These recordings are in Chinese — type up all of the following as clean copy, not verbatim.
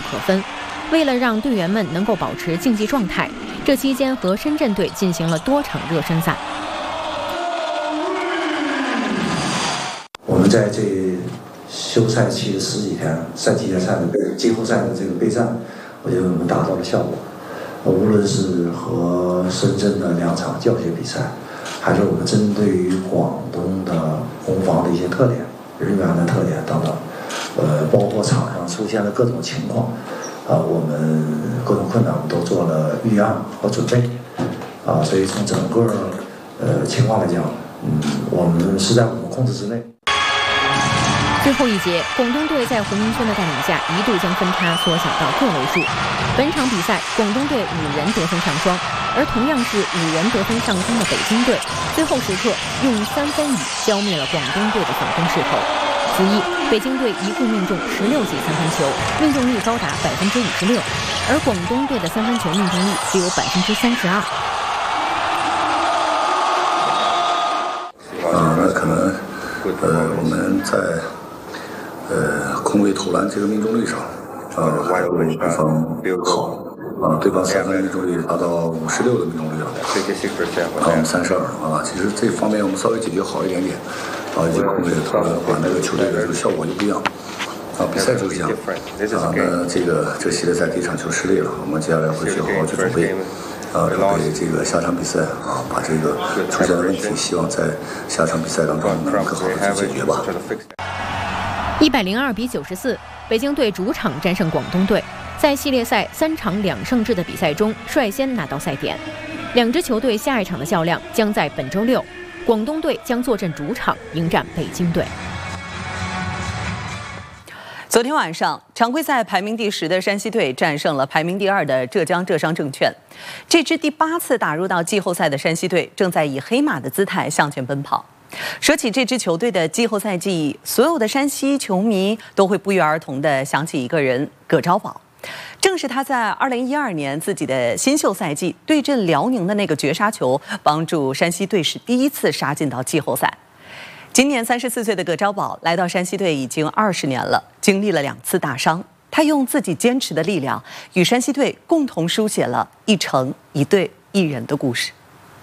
可分。为了让队员们能够保持竞技状态，这期间和深圳队进行了多场热身赛。 我们在这休赛期的10几天，赛季赛的季后赛的这个备战，我觉得我们达到了效果。无论是和深圳的2场教学比赛，还是我们针对于广东的攻防的一些特点、人员的特点等等，包括场上出现的各种情况，我们各种困难我们都做了预案和准备，所以从整个情况来讲，我们是在我们控制之内。 最后一节，广东队在胡明轩的带领下，一度将分差缩小到个位数。本场比赛，广东队5人得分上双，而同样是5人得分上双的北京队，最后时刻用3分雨消灭了广东队的反攻势头。此役，北京队一共命中16记三分球，命中率高达56%，而广东队的三分球命中率只有32%。 那可能我们在空位投篮这个命中率上，还有对方好，对方三分命中率达到56的命中率了，32其实这方面我们稍微解决好一点点，这空位投篮的话，那个球队的这个效果就不一样。比赛就是这样，那这系列赛第一场球失利了，我们接下来回去好好去准备。准备这个下场比赛把这个出现的问题，希望在下场比赛当中能更好的去解决吧。 102比94，北京队主场战胜广东队，在系列赛3场2胜制的比赛中率先拿到赛点。两支球队下一场的较量将在本周6，广东队将坐镇主场迎战北京队。 昨天晚上，常规赛排名第10的山西队战胜了排名第2的浙江浙商证券。这支第8次打入到季后赛的山西队，正在以黑马的姿态向前奔跑。说起这支球队的季后赛记忆，所有的山西球迷都会不约而同地想起一个人——葛昭宝。正是他在2012年自己的新秀赛季对阵辽宁的那个绝杀球，帮助山西队是第1次杀进到季后赛。今年34岁的葛昭宝来到山西队已经20年了，经历了2次大伤。他用自己坚持的力量，与山西队共同书写了一城一队一人的故事。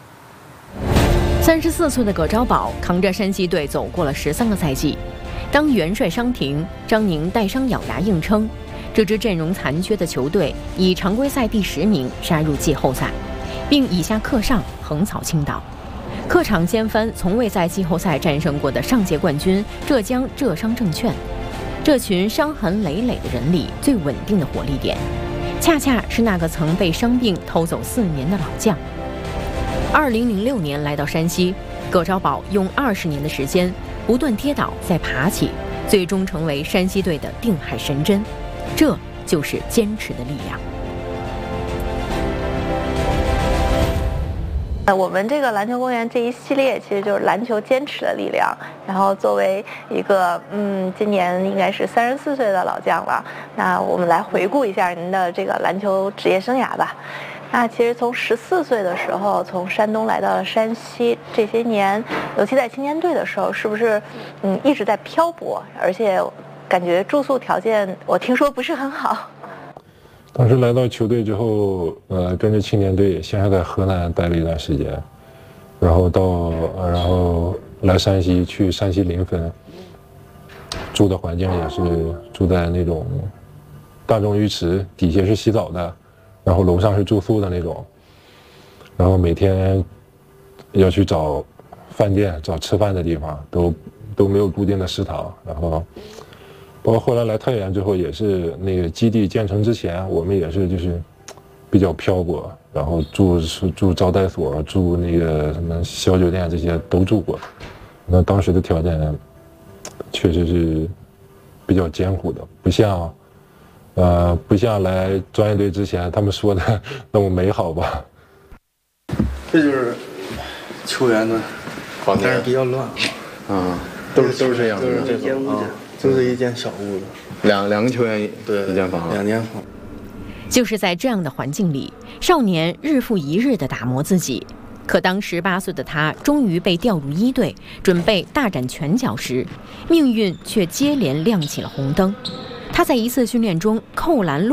34岁的葛昭宝扛着山西队走过了13个赛季。当元帅伤停，张宁带伤咬牙硬撑，这支阵容残缺的球队以常规赛第10名杀入季后赛，并以下克上横扫青岛。客场掀翻从未在季后赛战胜过的上届冠军浙江浙商证券，这群伤痕累累的人里最稳定的火力点，恰恰是那个曾被伤病偷走4年的老将。2006年来到山西，葛昭宝用20年的时间不断跌倒再爬起，最终成为山西队的定海神针。这就是坚持的力量。 我们这个篮球公园这一系列其实就是篮球坚持的力量。然后作为一个今年应该是34岁的老将了，那我们来回顾一下您的这个篮球职业生涯吧。那其实从14岁的时候从山东来到了山西，这些年尤其在青年队的时候，是不是一直在漂泊，而且感觉住宿条件我听说不是很好。 当时来到球队之后，跟着青年队先是在河南待了一段时间，然后来山西，去山西临汾，住的环境也是住在那种大众浴池，底下是洗澡的，然后楼上是住宿的那种，然后每天要去找饭店、找吃饭的地方，都没有固定的食堂，然后。包括后来来太原之后，也是那个基地建成之前，我们也是就是比较漂泊，然后住招待所，住那个什么小酒店，这些都住过。那当时的条件确实是比较艰苦的，不像来专业队之前他们说的那么美好吧。 这就是球员的房间，但是比较乱都是这样，都是这间屋子。就是一间小屋子，两个球员对一间房，2间房。 就是在这样的环境里，少年日复一日地打磨自己。可当18岁的他终于被调入1队，准备大展拳脚时，命运却接连亮起了红灯。他在一次训练中扣篮落